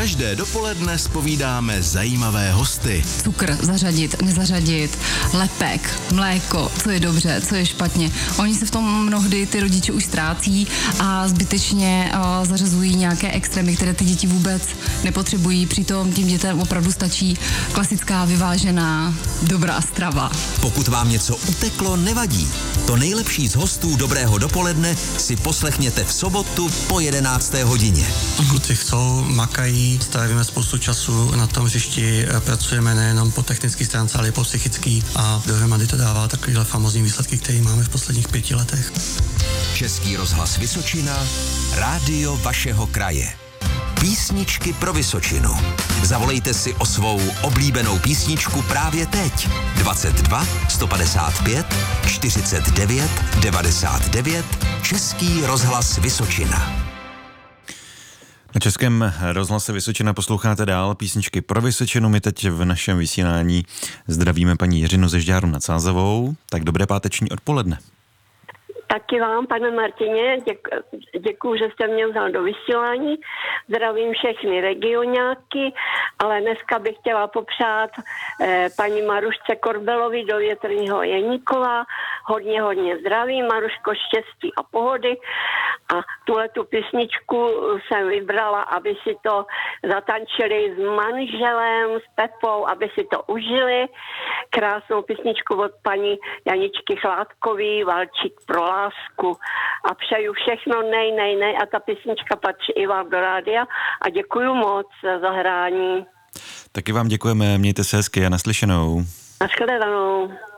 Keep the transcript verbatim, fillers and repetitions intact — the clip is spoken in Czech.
Každé dopoledne zpovídáme zajímavé hosty. Cukr zařadit, nezařadit, lepek, mléko, co je dobře, co je špatně. Oni se v tom mnohdy ty rodiče už ztrácí a zbytečně uh, zařazují nějaké extrémy, které ty děti vůbec nepotřebují. Přitom tím dětem opravdu stačí klasická, vyvážená, dobrá strava. Pokud vám něco uteklo, nevadí. To nejlepší z hostů Dobrého dopoledne si poslechněte v sobotu po jedenácté hodině. Kluci chcou, makají, strávíme spoustu času na tom hřišti, pracujeme nejenom po technické stránce, ale i po psychický a dohromady to dává takovýhle famózní výsledky, které máme v posledních pěti letech. Český rozhlas Vysočina, rádio vašeho kraje. Písničky pro Vysočinu. Zavolejte si o svou oblíbenou písničku právě teď. dvacet dva sto padesát pět čtyřicet devět devadesát devět Český rozhlas Vysočina. Na Českém rozhlase Vysočina posloucháte dál písničky pro Vysočinu. My teď v našem vysílání zdravíme paní Jiřinu ze Žďáru nad Sázavou. Tak dobré páteční odpoledne. Taky vám, pane Martině, děk, děkuju, že jste mě vzal do vysílání. Zdravím všechny regionáky, ale dneska bych chtěla popřát eh, paní Marušce Korbelovi do Větrního Jeníkova. Hodně, hodně zdraví, Maruško, štěstí a pohody. A tuhletu písničku jsem vybrala, aby si to zatančili s manželem, s Pepou, aby si to užili. Krásnou písničku od paní Janičky Chládkový, Valčík pro lásku. A přeju všechno nej, nej, nej. A ta písnička patří i vám do rádia. A děkuju moc za zahrání. Taky vám děkujeme, mějte se hezky a naslyšenou. Naschledanou.